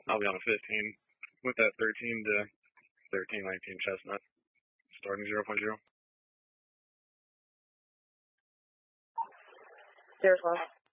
I'll be on a 15 with that 13 to 1319 chestnut, starting 0.0. 012.